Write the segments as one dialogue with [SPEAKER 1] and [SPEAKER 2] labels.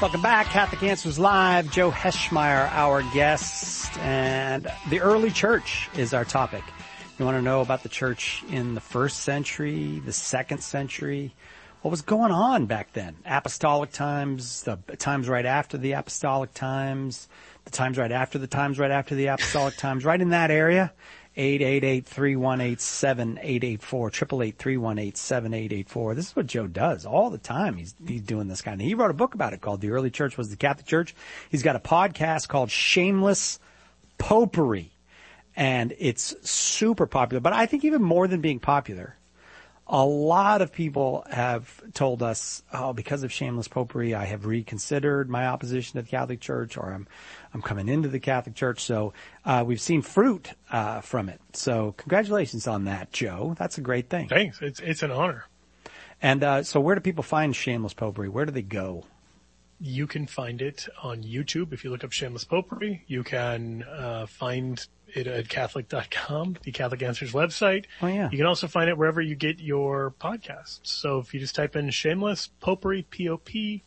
[SPEAKER 1] Welcome back. Catholic Answers Live. Joe Heschmeyer, our guest, and the early church is our topic. You want to know about the church in the first century, the second century, what was going on back then? Apostolic times, the times right after the apostolic times, the times right after the times right after the apostolic times, right in that area. 888-318-7884, 888-318-7884. This is what Joe does all the time. He's doing this kind of, he wrote a book about it called The Early Church Was the Catholic Church. He's got a podcast called Shameless Popery, and it's super popular. But I think even more than being popular, a lot of people have told us, oh, because of Shameless Popery, I have reconsidered my opposition to the Catholic Church, or I'm coming into the Catholic Church. So we've seen fruit from it. So congratulations on that, Joe. That's a great thing.
[SPEAKER 2] Thanks. It's an honor.
[SPEAKER 1] And so where do people find Shameless Popery? Where do they go?
[SPEAKER 2] You can find it on YouTube. If you look up Shameless Popery, you can find it at Catholic.com, the Catholic Answers website.
[SPEAKER 1] Oh, yeah.
[SPEAKER 2] You can also find it wherever you get your podcasts. So if you just type in Shameless Popery, Popery,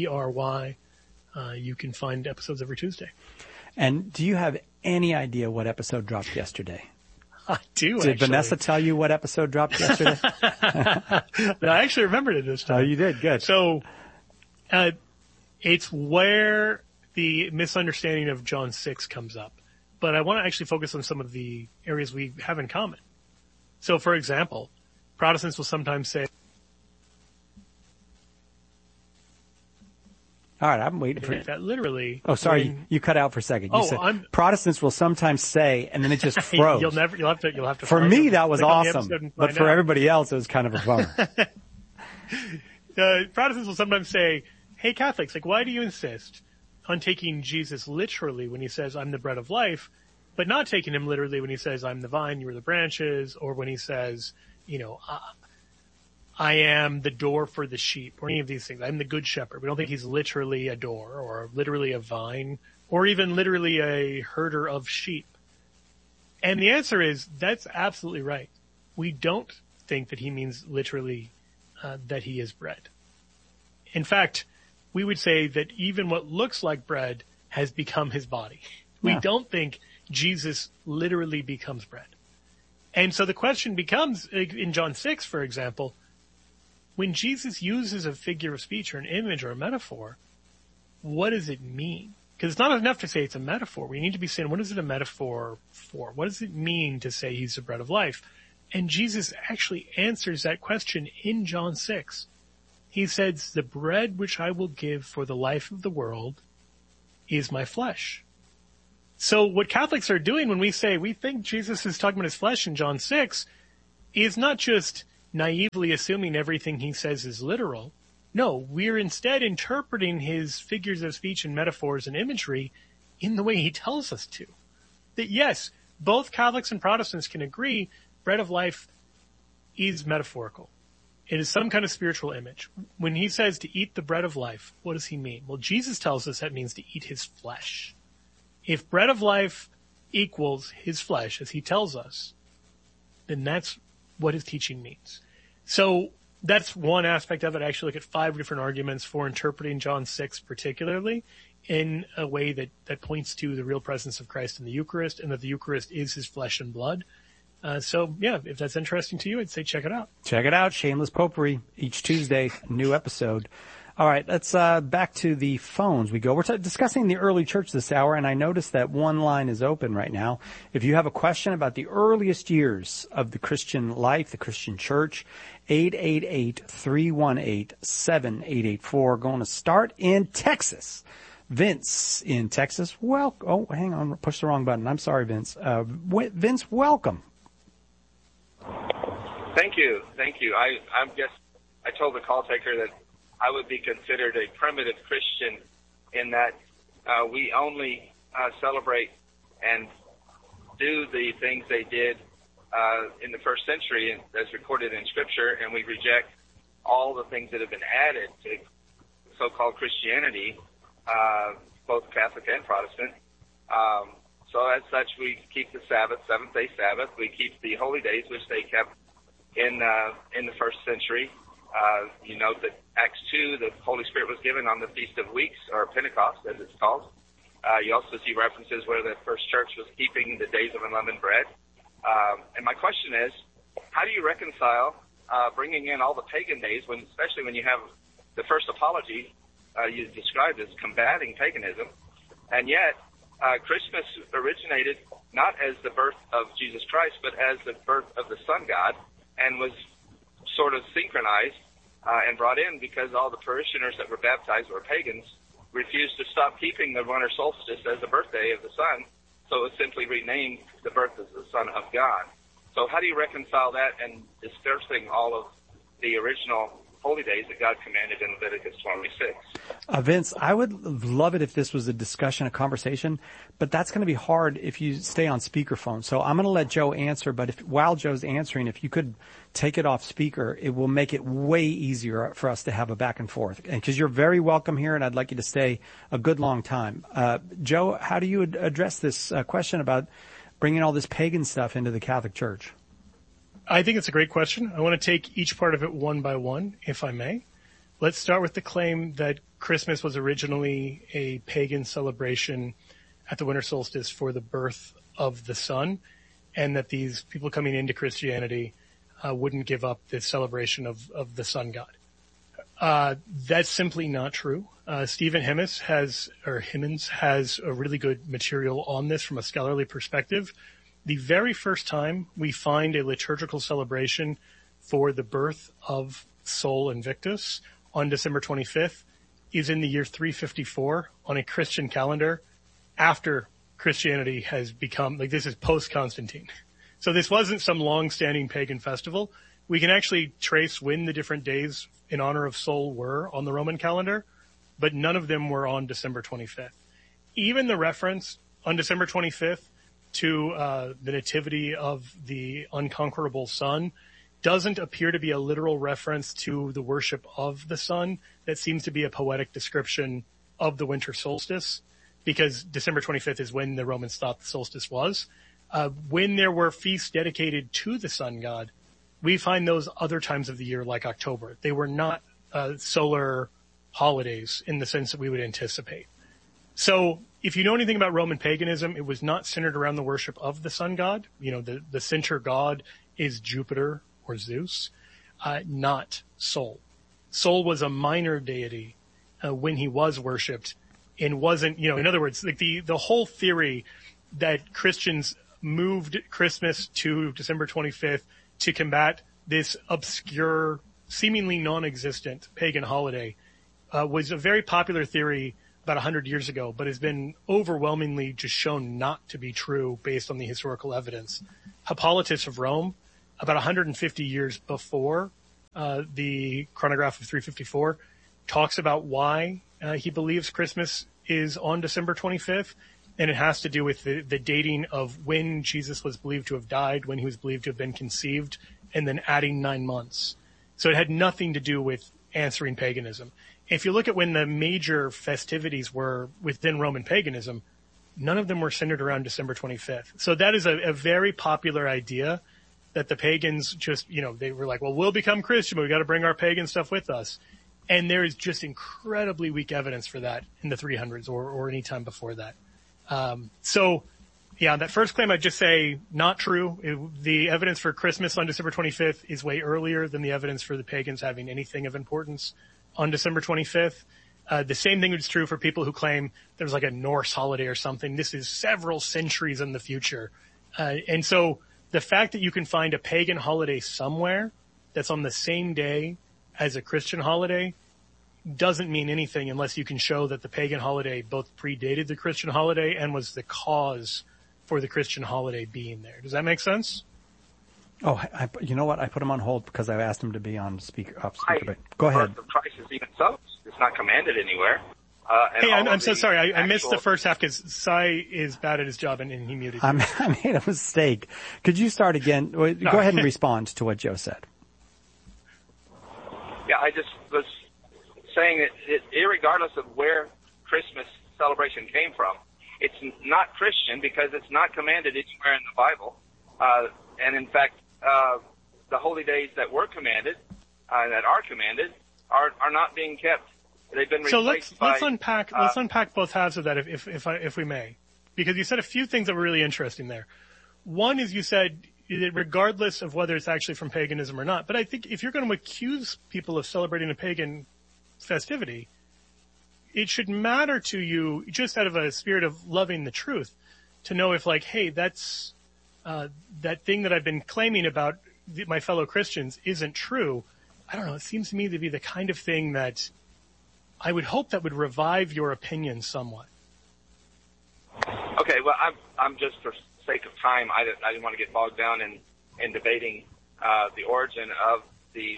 [SPEAKER 2] you can find episodes every Tuesday.
[SPEAKER 1] And do you have any idea what episode dropped yesterday?
[SPEAKER 2] I do,
[SPEAKER 1] Did Vanessa tell you what episode dropped yesterday?
[SPEAKER 2] No, I actually remembered it this time.
[SPEAKER 1] Oh, you did? Good.
[SPEAKER 2] So, it's where the misunderstanding of John 6 comes up. But I want to actually focus on some of the areas we have in common. So, for example, Protestants will sometimes say,
[SPEAKER 1] all right, I'm waiting for
[SPEAKER 2] that literally.
[SPEAKER 1] Oh, sorry, you cut out for a second. You said Protestants will sometimes say, and then it just froze.
[SPEAKER 2] You'll have to.
[SPEAKER 1] For me, that was awesome, but for everybody else, it was kind of a bummer.
[SPEAKER 2] Protestants will sometimes say, "Hey, Catholics, why do you insist on taking Jesus literally when he says, 'I'm the bread of life,' but not taking him literally when he says, 'I'm the vine, you are the branches,' or when he says, I am the door for the sheep," or any of these things. I'm the good shepherd. We don't think he's literally a door or literally a vine or even literally a herder of sheep. And the answer is that's absolutely right. We don't think that he means literally that he is bread. In fact, we would say that even what looks like bread has become his body. We don't think Jesus literally becomes bread. And so the question becomes, in John 6, for example, when Jesus uses a figure of speech or an image or a metaphor, what does it mean? Because it's not enough to say it's a metaphor. We need to be saying, what is it a metaphor for? What does it mean to say he's the bread of life? And Jesus actually answers that question in John 6. He says, "The bread which I will give for the life of the world is my flesh." So what Catholics are doing when we say we think Jesus is talking about his flesh in John 6 is not just naively assuming everything he says is literal. No, we're instead interpreting his figures of speech and metaphors and imagery in the way he tells us to. That yes, both Catholics and Protestants can agree bread of life is metaphorical. It is some kind of spiritual image. When he says to eat the bread of life, what does he mean? Well, Jesus tells us that means to eat his flesh. If bread of life equals his flesh, as he tells us, then that's what his teaching means. So that's one aspect of it. I actually look at 5 different arguments for interpreting John 6 particularly in a way that points to the real presence of Christ in the Eucharist and that the Eucharist is his flesh and blood. So, if that's interesting to you, I'd say check it out.
[SPEAKER 1] Check it out. Shameless Popery. Each Tuesday, new episode. All right, let's back to the phones we go. We're discussing the early church this hour, and I noticed that one line is open right now. If you have a question about the earliest years of the Christian life, the Christian church, 888-318-7884. Going to start in Texas. Vince in Texas. Hang on. Pushed the wrong button. I'm sorry, Vince. Vince, welcome.
[SPEAKER 3] Thank you. I told the call taker that I would be considered a primitive Christian in that we only celebrate and do the things they did in the first century as recorded in Scripture, and we reject all the things that have been added to so-called Christianity, both Catholic and Protestant. So as such, we keep the Sabbath, Seventh-day Sabbath. We keep the holy days, which they kept in the first century. You note that Acts 2, the Holy Spirit was given on the Feast of Weeks, or Pentecost, as it's called. You also see references where the first church was keeping the days of unleavened bread. And my question is, how do you reconcile bringing in all the pagan days, especially when you have the first apology you described as combating paganism, and yet Christmas originated not as the birth of Jesus Christ, but as the birth of the sun god, and was sort of synchronized and brought in because all the parishioners that were baptized were pagans, refused to stop keeping the winter solstice as the birthday of the sun, so it was simply renamed the birth of the Son of God. So how do you reconcile that and dispersing all of the original holy days that God commanded in Leviticus 26?
[SPEAKER 1] Vince, I would love it if this was a discussion, a conversation, but that's going to be hard if you stay on speakerphone. So I'm going to let Joe answer, but while Joe's answering, if you could take it off speaker, it will make it way easier for us to have a back and forth. And because you're very welcome here, and I'd like you to stay a good long time. Joe, how do you address this question about bringing all this pagan stuff into the Catholic Church?
[SPEAKER 2] I think it's a great question. I want to take each part of it one by one, if I may. Let's start with the claim that Christmas was originally a pagan celebration at the winter solstice for the birth of the sun, and that these people coming into Christianity wouldn't give up this celebration of the sun god. That's simply not true. Stephen Hemmons has a really good material on this from a scholarly perspective. The very first time we find a liturgical celebration for the birth of Sol Invictus on December 25th is in the year 354 on a Christian calendar after Christianity has become, this is post-Constantine. So this wasn't some long-standing pagan festival. We can actually trace when the different days in honor of Sol were on the Roman calendar, but none of them were on December 25th. Even the reference on December 25th to the nativity of the unconquerable sun doesn't appear to be a literal reference to the worship of the sun. That seems to be a poetic description of the winter solstice, because December 25th is when the Romans thought the solstice was. When there were feasts dedicated to the sun god, we find those other times of the year, like October. They were not solar holidays in the sense that we would anticipate. So if you know anything about Roman paganism, it was not centered around the worship of the sun god. You know, the center god is Jupiter or Zeus, not Sol. Sol was a minor deity when he was worshipped, and wasn't, in other words, like the whole theory that Christians moved Christmas to December 25th to combat this obscure, seemingly non-existent pagan holiday was a very popular theory about 100 years ago, but has been overwhelmingly just shown not to be true based on the historical evidence. Hippolytus of Rome, about 150 years before the chronograph of 354, talks about why he believes Christmas is on December 25th, and it has to do with the dating of when Jesus was believed to have died, when he was believed to have been conceived, and then adding 9 months. So it had nothing to do with answering paganism. If you look at when the major festivities were within Roman paganism, none of them were centered around December 25th. So that is a very popular idea that the pagans just, they were like, well, we'll become Christian, but we got to bring our pagan stuff with us. And there is just incredibly weak evidence for that in the 300s or any time before that. That first claim, I'd just say not true. The evidence for Christmas on December 25th is way earlier than the evidence for the pagans having anything of importance on December 25th. The same thing is true for people who claim there's like a Norse holiday or something. This is several centuries in the future. And so the fact that you can find a pagan holiday somewhere that's on the same day as a Christian holiday doesn't mean anything unless you can show that the pagan holiday both predated the Christian holiday and was the cause for the Christian holiday being there. Does that make sense?
[SPEAKER 1] Oh, you know what? I put him on hold because I asked him to be on speaker. Go ahead.
[SPEAKER 3] The price is even so. It's not commanded anywhere.
[SPEAKER 2] Hey, I'm so sorry. I missed the first half because Cy is bad at his job and he muted you.
[SPEAKER 1] I made a mistake. Could you start again? Go ahead and respond to what Joe said.
[SPEAKER 3] Yeah, I just was saying that irregardless of where Christmas celebration came from, it's not Christian because it's not commanded anywhere in the Bible. And in fact, the holy days that were commanded that are commanded are not being kept. They've been replaced
[SPEAKER 2] let's unpack both halves of that if we may, because you said a few things that were really interesting there. One is you said that regardless of whether it's actually from paganism or not, but I think if you're going to accuse people of celebrating a pagan festivity, it should matter to you just out of a spirit of loving the truth to know if, like, hey, that's that thing that I've been claiming about my fellow Christians isn't true. I don't know. It seems to me to be the kind of thing that I would hope that would revive your opinion somewhat.
[SPEAKER 3] Okay, well, I'm just for sake of time, I didn't want to get bogged down in debating the origin of the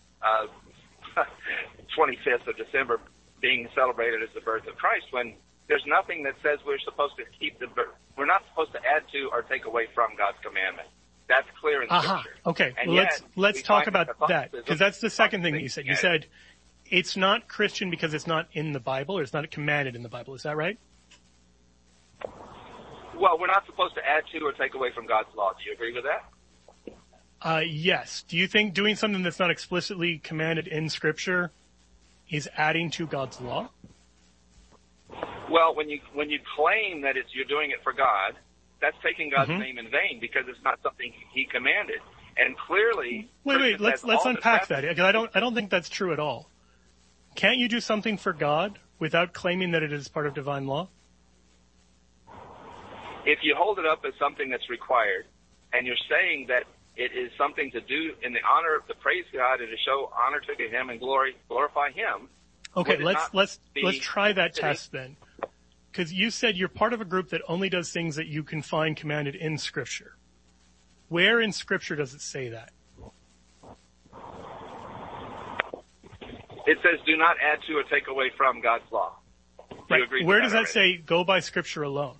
[SPEAKER 3] 25th of December being celebrated as the birth of Christ, when there's nothing that says we're supposed to keep we're not supposed to add to or take away from God's commandment. That's clear in Scripture.
[SPEAKER 2] Okay,
[SPEAKER 3] and
[SPEAKER 2] well,
[SPEAKER 3] yet,
[SPEAKER 2] let's talk about that, because that's the second thing that you said. You said it's not Christian because it's not in the Bible, or it's not commanded in the Bible. Is that right?
[SPEAKER 3] Well, we're not supposed to add to or take away from God's law. Do you agree with that?
[SPEAKER 2] Yes. Do you think doing something that's not explicitly commanded in Scripture is adding to God's law?
[SPEAKER 3] Well, when you claim that you're doing it for God, that's taking God's name in vain, because it's not something He commanded. And clearly,
[SPEAKER 2] wait. Let's unpack that, because I don't think that's true at all. Can't you do something for God without claiming that it is part of divine law?
[SPEAKER 3] If you hold it up as something that's required, and you're saying that it is something to do in the honor to praise God and to show honor to Him and glorify Him.
[SPEAKER 2] Okay, let's try that test then. Because you said you're part of a group that only does things that you can find commanded in Scripture. Where in Scripture does it say that?
[SPEAKER 3] It says, do not add to or take away from God's law. Do you agree with
[SPEAKER 2] Where does that
[SPEAKER 3] already?
[SPEAKER 2] say, go by Scripture alone?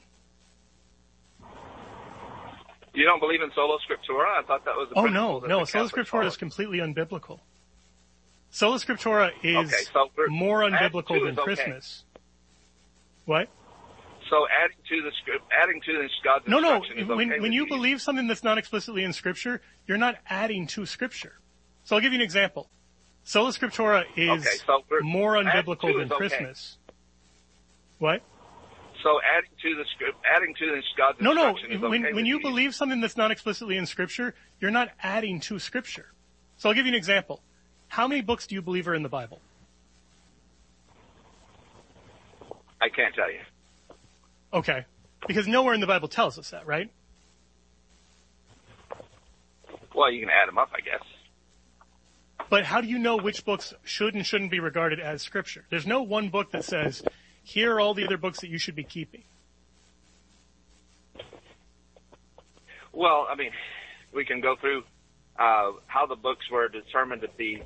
[SPEAKER 3] You don't believe in sola scriptura? I thought that was a
[SPEAKER 2] no. Sola scriptura is completely unbiblical. Sola scriptura is more unbiblical than Christmas. What?
[SPEAKER 3] So adding to God's instruction is okay.
[SPEAKER 2] When you believe something that's not explicitly in Scripture, you're not adding to Scripture. So I'll give you an example. Sola scriptura is more unbiblical than Christmas. What?
[SPEAKER 3] So adding to God's instruction is okay.
[SPEAKER 2] When you believe something that's not explicitly in Scripture, you're not adding to Scripture. So I'll give you an example. How many books do you believe are in the Bible?
[SPEAKER 3] I can't tell you.
[SPEAKER 2] Okay. Because nowhere in the Bible tells us that, right?
[SPEAKER 3] Well, you can add them up, I guess.
[SPEAKER 2] But how do you know which books should and shouldn't be regarded as Scripture? There's no one book that says, here are all the other books that you should be keeping.
[SPEAKER 3] Well, I mean, we can go through how the books were determined to be